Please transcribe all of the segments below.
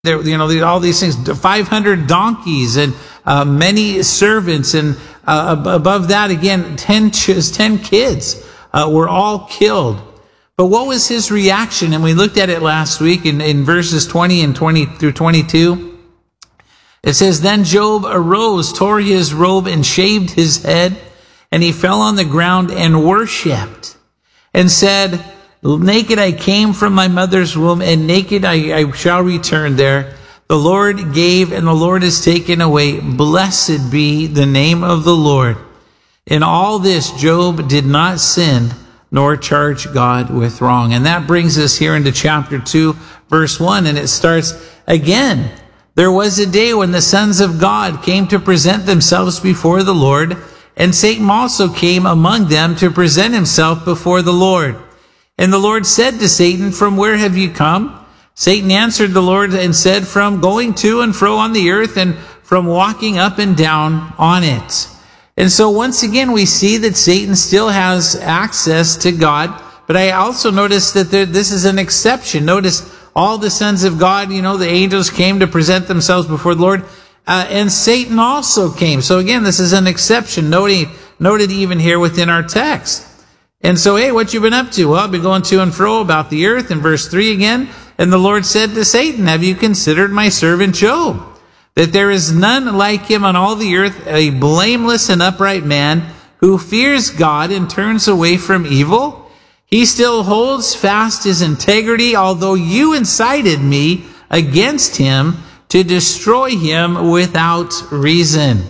There, all these things, 500 donkeys and many servants, and above that again, 10 kids were all killed. But what was his reaction? And we looked at it last week in verses 20 and 20 through 22. It says, "Then Job arose, tore his robe, and shaved his head, and he fell on the ground and worshipped, and said, 'Naked I came from my mother's womb, and naked I shall return there. The Lord gave, and the Lord has taken away. Blessed be the name of the Lord.' In all this, Job did not sin, nor charge God with wrong." And that brings us here into chapter 2, verse 1, and it starts again. "There was a day when the sons of God came to present themselves before the Lord, and Satan also came among them to present himself before the Lord. And the Lord said to Satan, 'From where have you come?' Satan answered the Lord and said, 'From going to and fro on the earth, and from walking up and down on it.'" And so once again, we see that Satan still has access to God. But I also notice that this is an exception. Notice all the sons of God, the angels came to present themselves before the Lord. And Satan also came. So again, this is an exception, noted even here within our text. And so, hey, what you been up to? Well, I've been going to and fro about the earth. In verse 3 again, "And the Lord said to Satan, 'Have you considered my servant Job? That there is none like him on all the earth, a blameless and upright man, who fears God and turns away from evil? He still holds fast his integrity, although you incited me against him to destroy him without reason.'"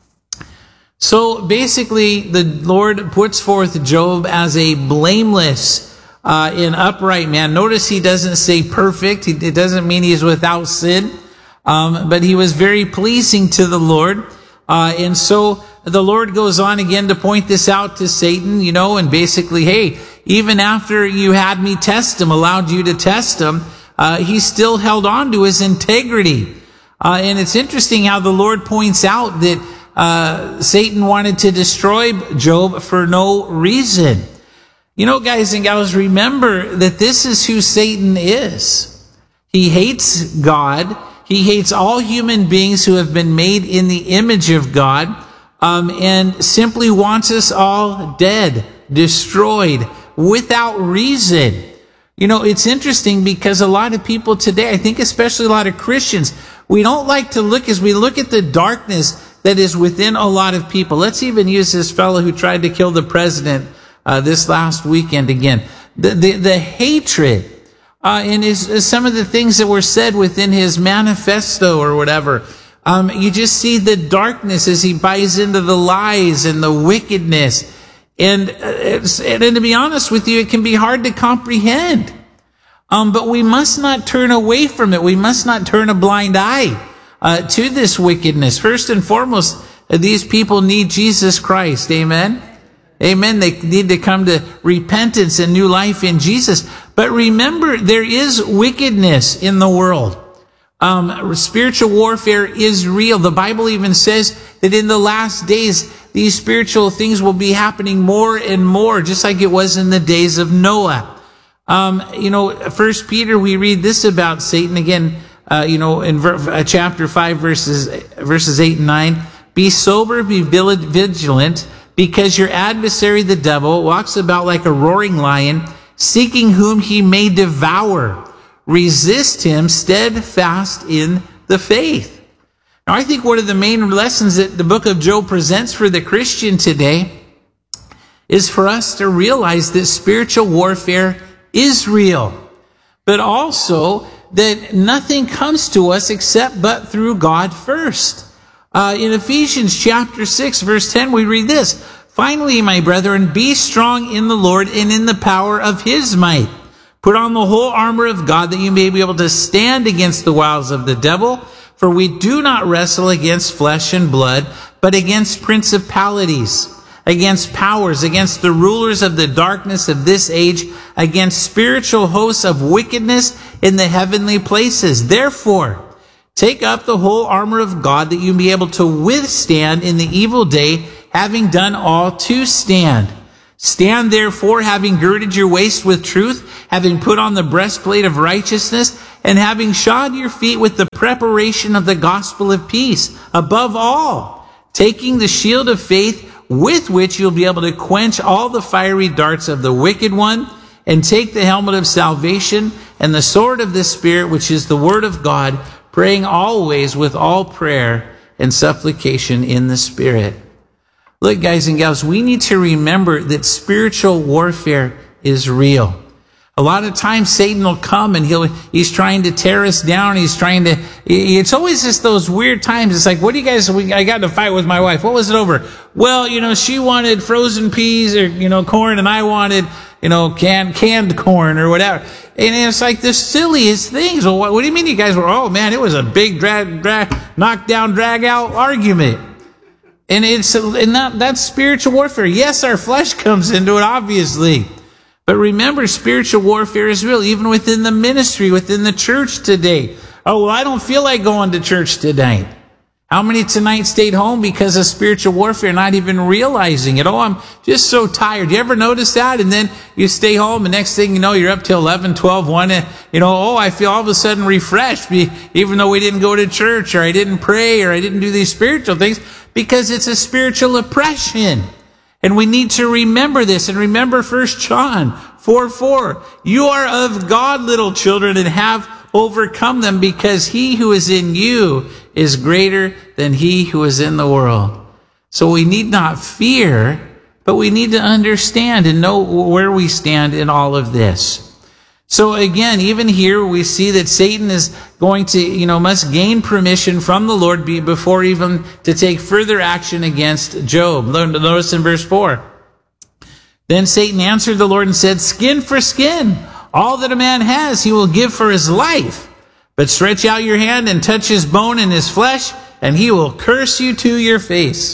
So basically, the Lord puts forth Job as a blameless and upright man. Notice he doesn't say perfect. It doesn't mean he's without sin. But he was very pleasing to the Lord. And so the Lord goes on again to point this out to Satan, and basically, hey, even after you had me test him, allowed you to test him, he still held on to his integrity. And it's interesting how the Lord points out that Satan wanted to destroy Job for no reason. Guys and gals, remember that this is who Satan is. He hates God. He hates all human beings who have been made in the image of God, and simply wants us all dead, destroyed, without reason. It's interesting because a lot of people today, I think especially a lot of Christians, we don't like to look as we look at the darkness that is within a lot of people. Let's even use this fellow who tried to kill the president this last weekend again. The hatred and some of the things that were said within his manifesto or whatever. You just see the darkness as he buys into the lies and the wickedness. And to be honest with you, it can be hard to comprehend. But we must not turn away from it. We must not turn a blind eye to this wickedness. First and foremost, these people need Jesus Christ. Amen? Amen. They need to come to repentance and new life in Jesus. But remember, there is wickedness in the world. Spiritual warfare is real. The Bible even says that in the last days, these spiritual things will be happening more and more, just like it was in the days of Noah. 1 Peter, we read this about Satan again, in chapter 5, verses 8 and 9. "Be sober, be vigilant, because your adversary, the devil, walks about like a roaring lion, seeking whom he may devour. Resist him, steadfast in the faith." Now, I think one of the main lessons that the book of Job presents for the Christian today is for us to realize that spiritual warfare is real, but also that nothing comes to us except but through God first. In Ephesians chapter 6, verse 10, we read this: "Finally, my brethren, be strong in the Lord and in the power of his might. Put on the whole armor of God, that you may be able to stand against the wiles of the devil. For we do not wrestle against flesh and blood, but against principalities, against powers, against the rulers of the darkness of this age, against spiritual hosts of wickedness in the heavenly places. Therefore, take up the whole armor of God, that you may be able to withstand in the evil day, having done all to stand. Stand therefore, having girded your waist with truth, having put on the breastplate of righteousness, and having shod your feet with the preparation of the gospel of peace. Above all, taking the shield of faith with which you'll be able to quench all the fiery darts of the wicked one, and take the helmet of salvation and the sword of the Spirit, which is the word of God, praying always with all prayer and supplication in the Spirit. Look, guys and gals, we need to remember that spiritual warfare is real. A lot of times Satan will come and he's trying to tear us down. It's always just those weird times. It's like, I got in a fight with my wife. What was it over? Well, she wanted frozen peas or, corn, and I wanted, canned corn or whatever. And it's like the silliest things. Well, what do you mean you guys were, oh man, it was a big knockdown, drag out argument. And that's spiritual warfare. Yes, our flesh comes into it, obviously. But remember, spiritual warfare is real, even within the ministry, within the church today. Oh, well, I don't feel like going to church tonight. How many tonight stayed home because of spiritual warfare, not even realizing it? Oh, I'm just so tired. You ever notice that? And then you stay home, and next thing you know, you're up till 11, 12, 1, and I feel all of a sudden refreshed, even though we didn't go to church, or I didn't pray, or I didn't do these spiritual things, because it's a spiritual oppression. And we need to remember this. And remember 1 John 4:4. You are of God, little children, and have overcome them, because he who is in you is greater than he who is in the world. So we need not fear, but we need to understand and know where we stand in all of this. So again, even here we see that Satan is going to, must gain permission from the Lord before even to take further action against Job. Notice in verse 4. Then Satan answered the Lord and said, skin for skin. All that a man has, he will give for his life. But stretch out your hand and touch his bone and his flesh, and he will curse you to your face.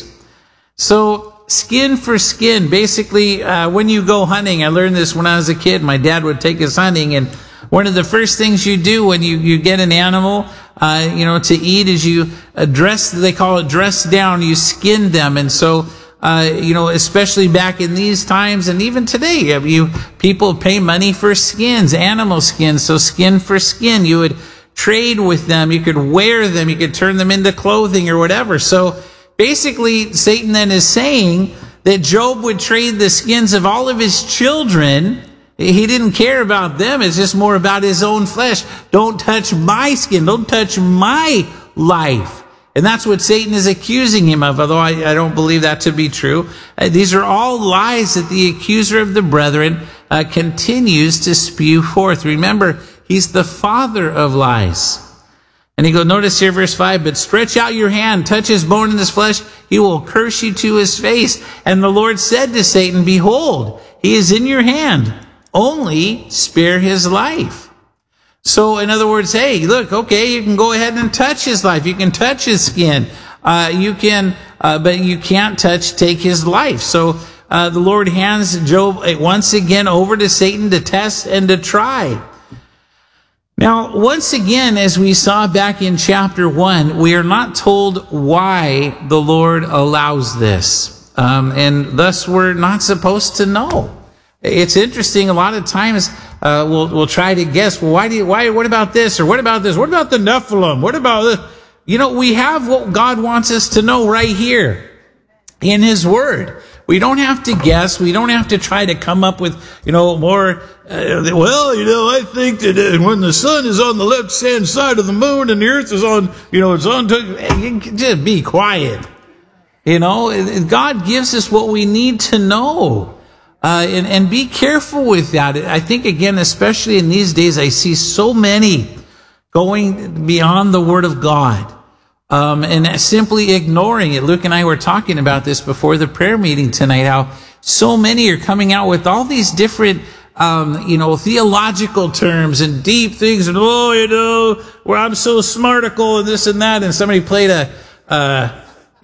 So, skin for skin. Basically, when you go hunting, I learned this when I was a kid. My dad would take us hunting, and one of the first things you do when you get an animal, to eat is you they call it dress down. You skin them. And so, especially back in these times and even today, people pay money for skins, animal skins. So skin for skin, you would trade with them. You could wear them. You could turn them into clothing or whatever. So basically, Satan then is saying that Job would trade the skins of all of his children. He didn't care about them. It's just more about his own flesh. Don't touch my skin. Don't touch my life. And that's what Satan is accusing him of, although I don't believe that to be true. These are all lies that the accuser of the brethren continues to spew forth. Remember, he's the father of lies. And notice here verse 5, but stretch out your hand, touch his bone and his flesh, he will curse you to his face. And the Lord said to Satan, behold, he is in your hand, only spare his life. So in other words, hey, look, okay, you can go ahead and touch his life. You can touch his skin. But you can't take his life. So the Lord hands Job once again over to Satan to test and to try. Now, once again, as we saw back in chapter 1, we are not told why the Lord allows this. And thus we're not supposed to know. It's interesting, a lot of times we'll try to guess, well, what about this? Or what about this? What about the Nephilim? What about this? We have what God wants us to know right here in His Word. We don't have to guess. We don't have to try to come up with, more, I think that when the sun is on the left-hand side of the moon and the earth is on, just be quiet. God gives us what we need to know. And be careful with that. I think, again, especially in these days, I see so many going beyond the Word of God. And simply ignoring it. Luke and I were talking about this before the prayer meeting tonight, how so many are coming out with all these different, theological terms and deep things, and where I'm so smartical and this and that, and somebody played a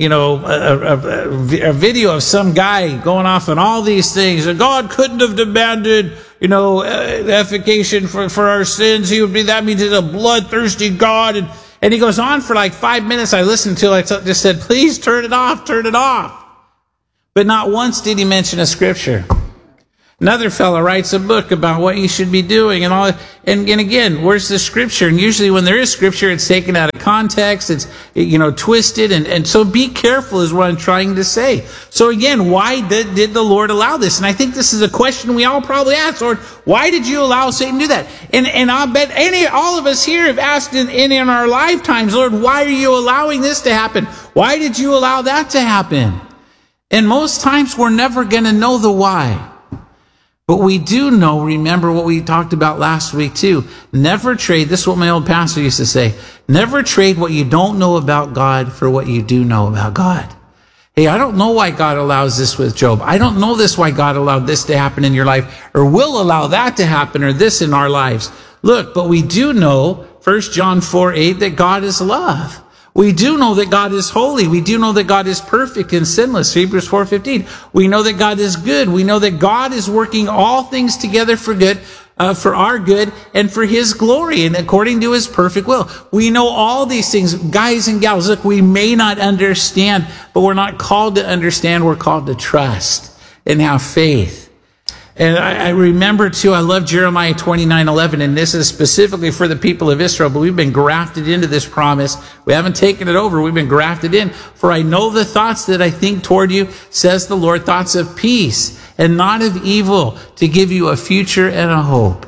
video of some guy going off on all these things. And God couldn't have demanded, effication for our sins. That means he's a bloodthirsty God. And he goes on for like 5 minutes. I listened to it. I just said, please turn it off. But not once did he mention a scripture. Another fellow writes a book about what you should be doing and all. And again, where's the scripture? And usually when there is scripture, it's taken out of context. It's, twisted. And so be careful is what I'm trying to say. So again, why did the Lord allow this? And I think this is a question we all probably ask, Lord, why did you allow Satan to do that? And I'll bet all of us here have asked in our lifetimes, Lord, why are you allowing this to happen? Why did you allow that to happen? And most times we're never going to know the why. But we do know, remember what we talked about last week too. Never trade, this is what my old pastor used to say, never trade what you don't know about God for what you do know about God. Hey, I don't know why God allows this with Job. I don't know why God allowed this to happen in your life, or will allow that to happen, or this in our lives. Look, but we do know, 1 John 4:8, that God is love. We do know that God is holy. We do know that God is perfect and sinless. Hebrews 4:15. We know that God is good. We know that God is working all things together for good, for our good and for His glory and according to His perfect will. We know all these things. Guys and gals, look, we may not understand, but we're not called to understand. We're called to trust and have faith. And I remember too, I love Jeremiah 29:11, and this is specifically for the people of Israel, but we've been grafted into this promise. We haven't taken it over. We've been grafted in. For I know the thoughts that I think toward you, says the Lord, thoughts of peace and not of evil, to give you a future and a hope.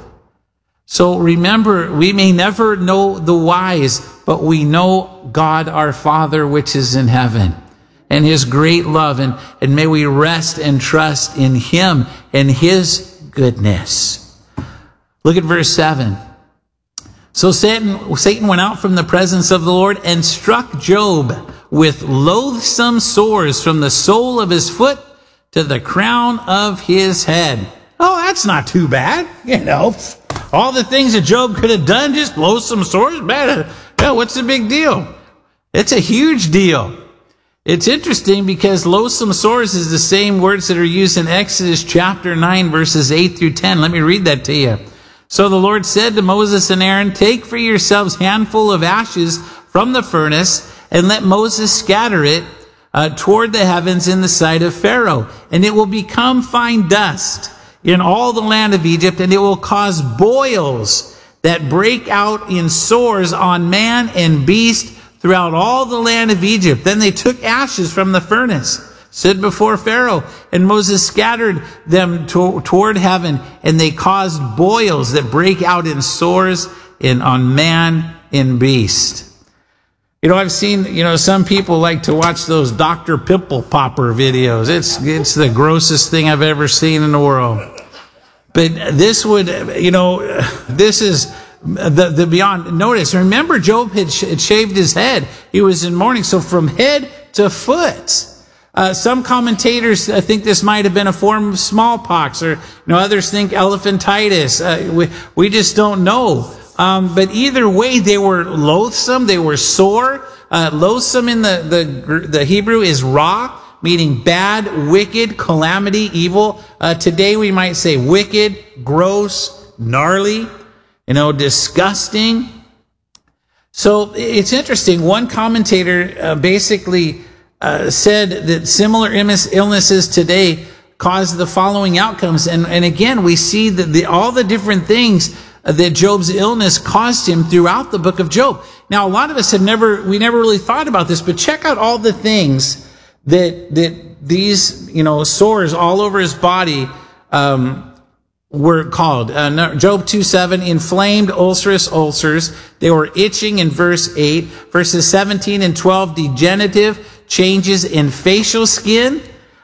So remember, we may never know the whys, but we know God our Father which is in heaven, and His great love, and may we rest and trust in Him and His goodness. Look at verse 7. So Satan went out from the presence of the Lord and struck Job with loathsome sores from the sole of his foot to the crown of his head. Oh, that's not too bad. All the things that Job could have done, just loathsome sores, bad. What's the big deal? It's a huge deal. It's interesting because loathsome sores is the same words that are used in Exodus chapter 9, verses 8 through 10. Let me read that to you. So the Lord said to Moses and Aaron, take for yourselves handful of ashes from the furnace, and let Moses scatter it toward the heavens in the sight of Pharaoh. And it will become fine dust in all the land of Egypt, and it will cause boils that break out in sores on man and beast throughout all the land of Egypt. Then they took ashes from the furnace, stood before Pharaoh, and Moses scattered them toward heaven, and they caused boils that break out in sores on man and beast. I've seen, some people like to watch those Dr. Pimple Popper videos. It's the grossest thing I've ever seen in the world. But this would, this is the beyond. Notice, remember, Job had shaved his head. He was in mourning. So from head to foot. Some commentators think this might have been a form of smallpox, or others think elephantitis. We just don't know. But either way, they were loathsome. They were sore. Loathsome in the Hebrew is ra, meaning bad, wicked, calamity, evil. Today we might say wicked, gross, gnarly, disgusting. So it's interesting. One commentator basically said that similar illnesses today cause the following outcomes. And again, we see that all the different things that Job's illness caused him throughout the book of Job. Now, a lot of us never really thought about this, but check out all the things that these, sores all over his body, were called. Job 2:7, inflamed ulcerous ulcers. They were itching in verse 8. Verses 17 and 12, degenerative changes in facial skin.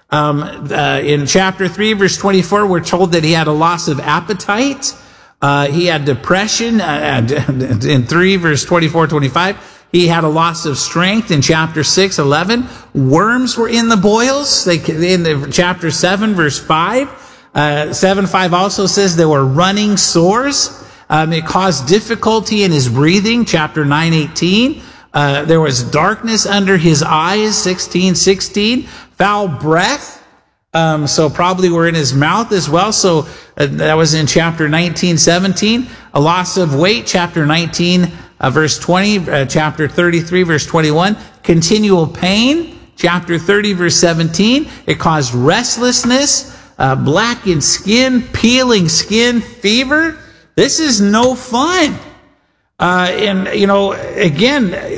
In chapter 3, verse 24, we're told that he had a loss of appetite. He had depression. In 3, verse 24, 25. He had a loss of strength in chapter 6, 11. Worms were in the boils. In chapter 7, verse 5. 7:5 also says there were running sores. It caused difficulty in his breathing. Chapter 9:18. There was darkness under his eyes. 16:16. Foul breath. So probably were in his mouth as well. So that was in chapter 19:17. A loss of weight. Chapter 19, verse 20. Chapter 33, verse 21. Continual pain. Chapter 30, verse 17. It caused restlessness. blackened skin, peeling skin, fever. This is no fun. And, again,